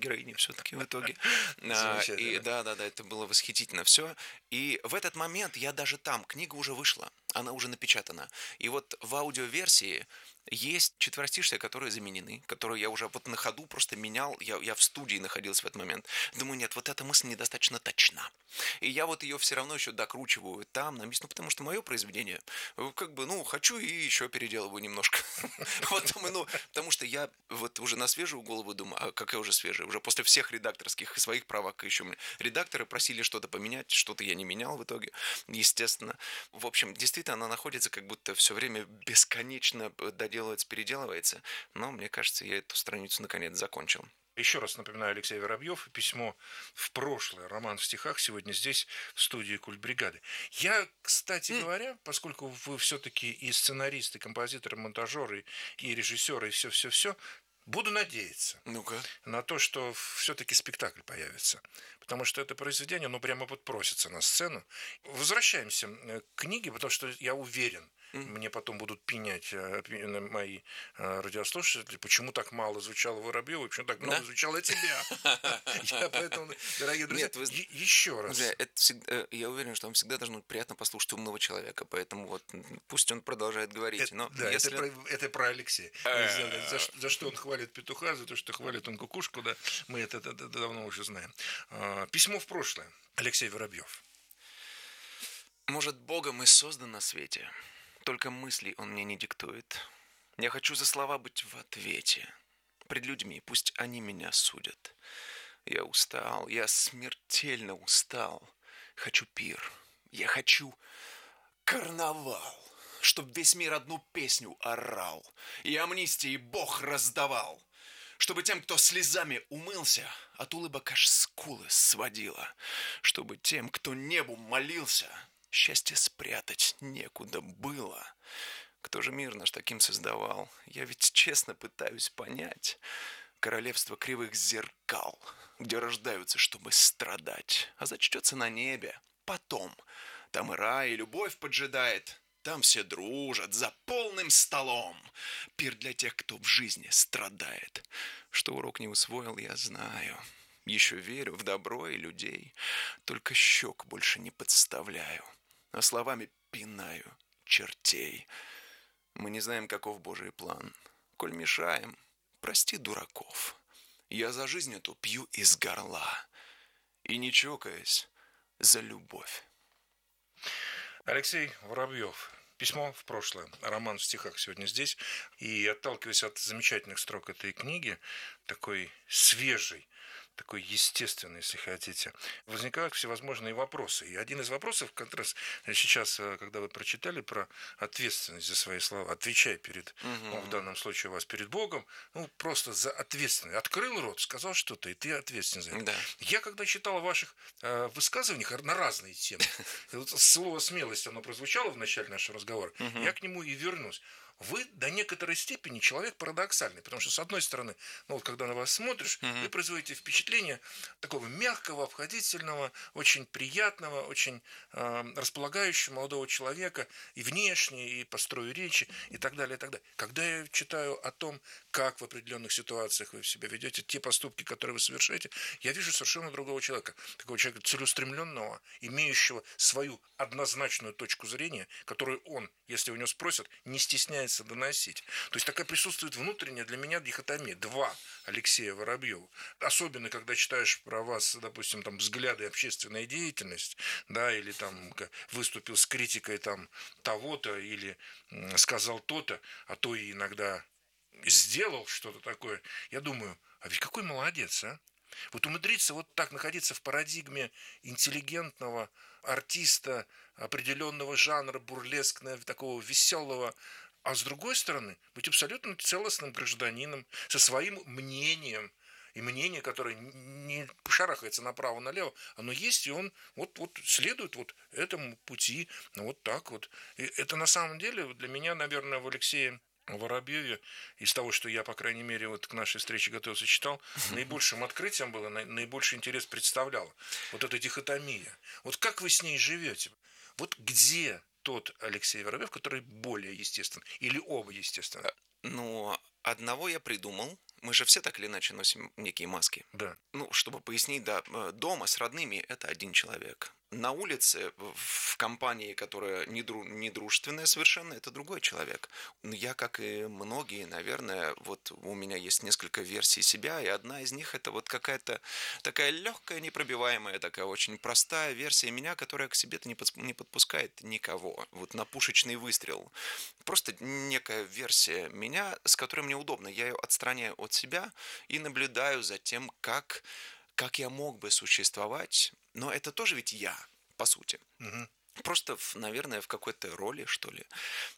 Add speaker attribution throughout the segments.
Speaker 1: героиней все-таки в итоге. И
Speaker 2: Замечательно.
Speaker 1: да, это было восхитительно все. И в этот момент я даже там, книга уже вышла, она уже напечатана. И вот в аудиоверсии есть четверостишие, которые заменены, которые я уже вот на ходу просто менял. Я в студии находился в этот момент. Думаю, нет, вот эта мысль недостаточно точна. И я вот ее все равно еще докручиваю там, на месте, ну, потому что мое произведение, как бы, ну, хочу и еще переделываю немножко. Вот, думаю, ну, потому что я вот уже на свежую голову думаю, а какая уже свежая? Уже после всех редакторских и своих правок еще редакторы просили что-то поменять, что-то я не менял в итоге, естественно. В общем, действительно, она находится как будто все время бесконечно доделывается, переделывается, но мне кажется, я эту страницу наконец закончил.
Speaker 2: Еще раз напоминаю, Алексей Воробьев, письмо в прошлое, роман в стихах, сегодня здесь, в студии Культбригады. Я, кстати говоря, поскольку вы все-таки и сценарист, и композитор, и монтажер, и режиссер, и все-все-все, буду надеяться
Speaker 1: Ну-ка.
Speaker 2: на то, что все-таки спектакль появится. Потому что это произведение, ну, прямо вот просится на сцену. Возвращаемся к книге, потому что я уверен, мне потом будут пенять мои радиослушатели, почему так мало звучало Воробьева, почему так много
Speaker 1: Да?
Speaker 2: звучало тебя. Я поэтому, дорогие друзья,
Speaker 1: Нет, вы
Speaker 2: еще раз.
Speaker 1: друзья, это я уверен, что вам всегда должно быть приятно послушать умного человека, поэтому вот пусть он продолжает говорить. Но
Speaker 2: Да,
Speaker 1: если...
Speaker 2: это про Алексея. За что он хвалит петуха, за то, что хвалит он кукушку, да, мы это давно уже знаем. Письмо в прошлое. Алексей Воробьев.
Speaker 1: Может, Богом и создан на свете, только мыслей он мне не диктует. Я хочу за слова быть в ответе. Пред людьми пусть они меня судят. Я устал, я смертельно устал. Хочу пир, я хочу карнавал, чтоб весь мир одну песню орал, и амнистии Бог раздавал, чтобы тем, кто слезами умылся, от улыбок аж скулы сводило, чтобы тем, кто небу молился, счастье спрятать некуда было. Кто же мир наш таким создавал? Я ведь честно пытаюсь понять. Королевство кривых зеркал, где рождаются, чтобы страдать, а зачтется на небе потом. Там и рай, и любовь поджидает. Там все дружат за полным столом. Пир для тех, кто в жизни страдает. Что урок не усвоил, я знаю. Еще верю в добро и людей. Только щек больше не подставляю. А словами пинаю чертей. Мы не знаем, каков Божий план. Коль мешаем, прости дураков. Я за жизнь эту пью из горла. И не чокаясь, за любовь.
Speaker 2: Алексей Воробьев. Письмо в прошлое. Роман в стихах сегодня здесь. И отталкиваясь от замечательных строк этой книги, такой свежий, такой естественный, если хотите, возникают всевозможные вопросы. И один из вопросов, как раз сейчас, когда вы прочитали про ответственность за свои слова, отвечай перед, ну, в данном случае у вас перед Богом, ну, просто за ответственность. Открыл рот, сказал что-то, и ты ответственен за это.
Speaker 1: Да.
Speaker 2: Я, когда читал о ваших высказываниях на разные темы, вот слово «смелость», оно прозвучало в начале нашего разговора, я к нему и вернусь. Вы до некоторой степени человек парадоксальный, потому что, с одной стороны, ну вот когда на вас смотришь, вы производите впечатление такого мягкого, обходительного, очень приятного, очень располагающего молодого человека и внешне, и по строю речи, и так далее, и так далее. Когда я читаю о том, как в определенных ситуациях вы себя ведете, те поступки, которые вы совершаете, я вижу совершенно другого человека, такого человека целеустремленного, имеющего свою однозначную точку зрения, которую он, если у него спросят, не стесняется доносить. То есть такая присутствует внутренняя для меня дихотомия. Два Алексея Воробьева. Особенно, когда читаешь про вас, допустим, там взгляды и общественная деятельность, да, или там выступил с критикой там того-то, или сказал то-то, а то и иногда сделал что-то такое. Я думаю, а ведь какой молодец, а? Вот умудриться вот так находиться в парадигме интеллигентного артиста определенного жанра, бурлескного, такого веселого, а с другой стороны, быть абсолютно целостным гражданином, со своим мнением, и мнение, которое не шарахается направо-налево, оно есть, и он вот следует вот этому пути, вот так вот. И это на самом деле для меня, наверное, в Алексее Воробьеве, из того, что я, по крайней мере, вот к нашей встрече готовился, читал, наибольшим открытием было, наибольший интерес представляла вот эта дихотомия. Вот как вы с ней живете? Вот где тот Алексей Воробьев, который более естествен, или оба естественно?
Speaker 1: Ну, одного я придумал, Мы же все так или иначе носим некие маски.
Speaker 2: Да.
Speaker 1: Ну, чтобы пояснить, да, дома с родными это один человек. На улице, в компании, которая недружественная совершенно, это другой человек. Я, как и многие, наверное, вот у меня есть несколько версий себя, и одна из них это вот какая-то такая легкая, непробиваемая, такая очень простая версия меня, которая к себе-то не подпускает никого. Вот на пушечный выстрел. Просто некая версия меня, с которой мне удобно. Я ее отстраняю от себя и наблюдаю за тем, как я мог бы существовать. Но это тоже ведь я, по сути.
Speaker 2: Мгм.
Speaker 1: Просто, наверное, в какой-то роли, что ли.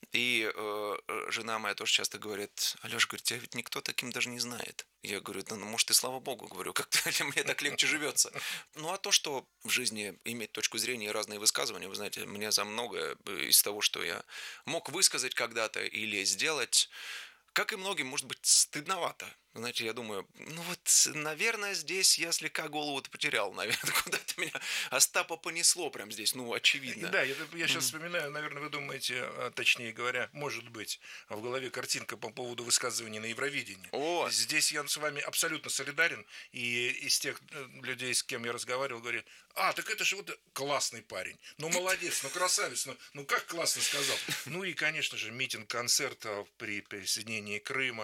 Speaker 1: И жена моя тоже часто говорит: Алёш, говорит, тебя ведь никто таким даже не знает. Я говорю: да, ну, может, и слава богу, говорю, как-то мне так легче живется. Ну, а то, что в жизни иметь точку зрения и разные высказывания, вы знаете, мне за многое из того, что я мог высказать когда-то или сделать, как и многим, может быть, стыдновато. Знаете, я думаю, ну вот, наверное, здесь я слегка голову-то потерял, наверное, куда-то меня Остапа понесло прям здесь, ну,
Speaker 2: И
Speaker 1: очевидно.
Speaker 2: да, я сейчас
Speaker 1: Мгм.
Speaker 2: вспоминаю, наверное, вы думаете, точнее говоря, может быть, в голове картинка по поводу высказываний на Евровидении.
Speaker 1: О,
Speaker 2: Здесь я с вами абсолютно солидарен, и из тех людей, с кем я разговаривал, говорит: так это же вот классный парень, ну молодец, ну красавец, ну как классно сказал. Ну и, конечно же, митинг-концерт при присоединении Крыма,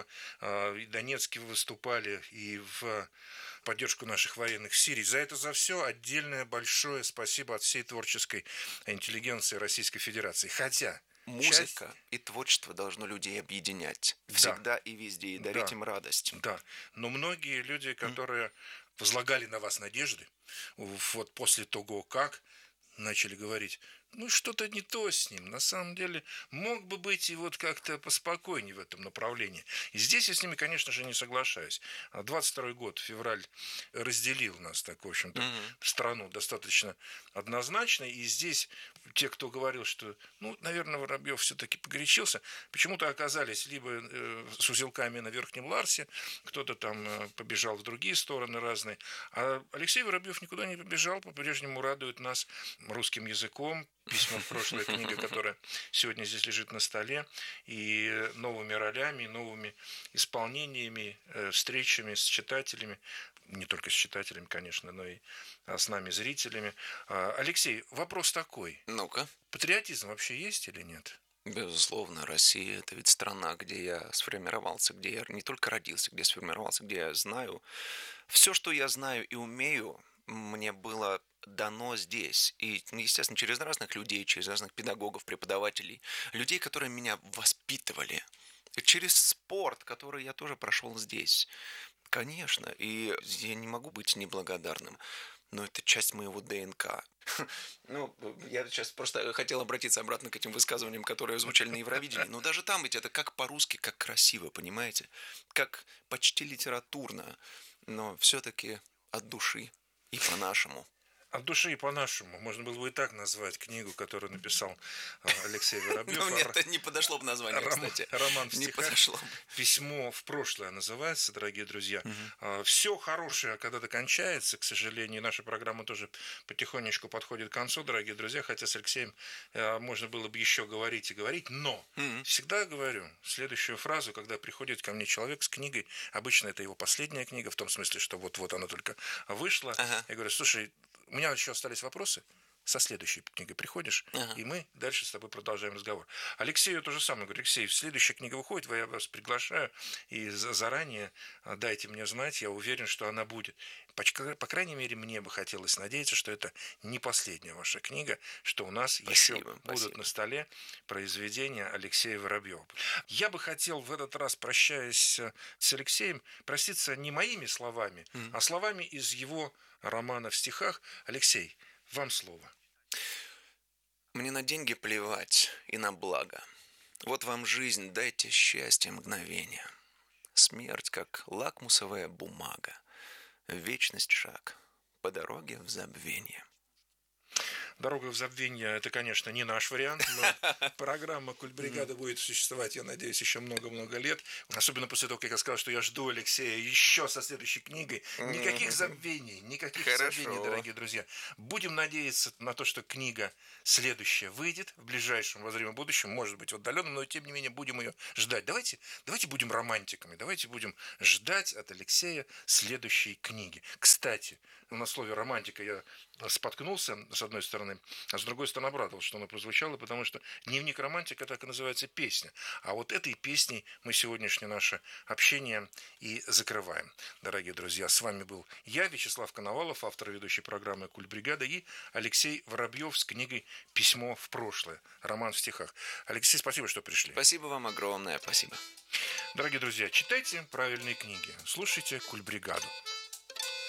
Speaker 2: и Донецке выступали, и в поддержку наших военных в Сирии. За все отдельное большое спасибо от всей творческой интеллигенции Российской Федерации. Хотя часть,
Speaker 1: музыка и творчество должно людей объединять.
Speaker 2: да,
Speaker 1: Всегда и везде, и дарить
Speaker 2: да,
Speaker 1: им радость.
Speaker 2: да, но многие люди,
Speaker 1: М.
Speaker 2: которые возлагали на вас надежды, вот после того, как начали говорить, ну что-то не то с ним, на самом деле мог бы быть и вот как-то поспокойнее в этом направлении. И здесь я с ними, конечно же, не соглашаюсь. 22 год, февраль, разделил нас так, в общем-то,
Speaker 1: Мгм.
Speaker 2: страну достаточно однозначно, и здесь те, кто говорил, что, ну, наверное, Воробьев все-таки погорячился, почему-то оказались либо с узелками на Верхнем Ларсе, кто-то там побежал в другие стороны разные, а Алексей Воробьев никуда не побежал, по-прежнему радует нас русским языком, письма в прошлое, книга, которая сегодня здесь лежит на столе, и новыми ролями, новыми исполнениями, встречами с читателями, не только с читателями, конечно, но и с нами, зрителями. Алексей, вопрос такой.
Speaker 1: Ну-ка.
Speaker 2: Патриотизм вообще есть или нет?
Speaker 1: Безусловно, Россия — это ведь страна, где я сформировался, где я не только родился, где сформировался, где я знаю. Все, что я знаю и умею, мне было дано здесь. И, естественно, через разных людей, через разных педагогов, преподавателей, людей, которые меня воспитывали. И через спорт, который я тоже прошел здесь. Конечно, и я не могу быть неблагодарным, но это часть моего ДНК. Ну, я сейчас просто хотел обратиться обратно к этим высказываниям, которые звучали на Евровидении. Но даже там ведь это как по-русски, как красиво, понимаете? Как почти литературно, но все-таки от души и по-нашему.
Speaker 2: От души и по-нашему. Можно было бы и так назвать книгу, которую написал Алексей
Speaker 1: Но
Speaker 2: Воробьев.
Speaker 1: мне это не подошло бы название, кстати.
Speaker 2: Роман в
Speaker 1: Не
Speaker 2: стихах.
Speaker 1: подошло бы.
Speaker 2: Письмо в прошлое называется, дорогие друзья.
Speaker 1: Мгм.
Speaker 2: Все хорошее когда-то кончается, к сожалению. Наша программа тоже потихонечку подходит к концу, дорогие друзья. Хотя с Алексеем можно было бы еще говорить и говорить. Но
Speaker 1: Мгм.
Speaker 2: всегда говорю следующую фразу, когда приходит ко мне человек с книгой. Обычно это его последняя книга, в том смысле, что вот она только вышла.
Speaker 1: Ага,
Speaker 2: Я говорю: слушай, у меня еще остались вопросы. Со следующей книгой приходишь,
Speaker 1: ага.
Speaker 2: и мы дальше с тобой продолжаем разговор. Алексею то же самое. Говорю: Алексей, следующая книга выходит, я вас приглашаю, и заранее дайте мне знать, я уверен, что она будет. По крайней мере, мне бы хотелось надеяться, что это не последняя ваша книга, что у нас еще
Speaker 1: Спасибо,
Speaker 2: будут
Speaker 1: спасибо.
Speaker 2: на столе произведения Алексея Воробьева. Я бы хотел в этот раз, прощаясь с Алексеем, проститься не моими словами,
Speaker 1: Мгм.
Speaker 2: а словами из его романа в стихах. Алексей, вам слово.
Speaker 1: Мне на деньги плевать и на благо. Вот вам жизнь, дайте счастье мгновение. Смерть, как лакмусовая бумага. Вечность шаг по дороге в забвение.
Speaker 2: «Дорога в забвение» – это, конечно, не наш вариант, но программа «Культбригада» будет существовать, я надеюсь, еще много-много лет. Особенно после того, как я сказал, что я жду Алексея еще со следующей книгой. Никаких забвений, дорогие друзья. Будем надеяться на то, что книга следующая выйдет в ближайшем обозримом будущем, может быть, в отдаленном, но тем не менее будем ее ждать. Давайте будем романтиками, давайте будем ждать от Алексея следующей книги. Кстати, на слове «романтика» я споткнулся, с одной стороны, а с другой стороны обрадовался, что оно прозвучало, потому что «Дневник романтика» так и называется песня. А вот этой песней мы сегодняшнее наше общение и закрываем. Дорогие друзья, с вами был я, Вячеслав Коновалов, автор и ведущей программы «Культбригада», и Алексей Воробьев с книгой «Письмо в прошлое», роман в стихах. Алексей, спасибо, что пришли.
Speaker 1: Спасибо вам огромное, спасибо.
Speaker 2: Дорогие друзья, читайте правильные книги, слушайте «Культбригаду».